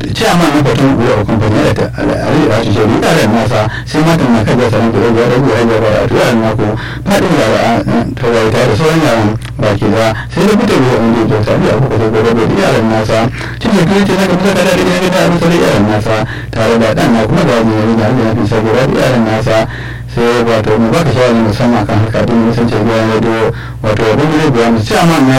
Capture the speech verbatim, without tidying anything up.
ciyaman na kwatan guda a kamfani da al'adar da ce ni yaran nasa sai matan na kai da sanin da ya rabu ya ba a yaran nako fadin yara tawaita da sauran yaran baki da sai da fito da wanda ya ta biya ko da gobe da yaran nasa cikin kirki na kuma da da da da masa da yaran nasa tare da dan na kuma da ne da ya fi saboda yaran nasa sai wato mu baka shawara musamman kan haka din mutunci ga radio wato wani ne da mu ciyaman